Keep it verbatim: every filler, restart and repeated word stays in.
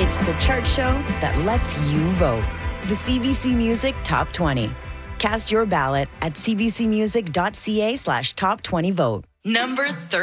It's the chart show that lets you vote. The C B C Music Top twenty. Cast your ballot at cbcmusic.ca slash top 20 vote. Number thirty.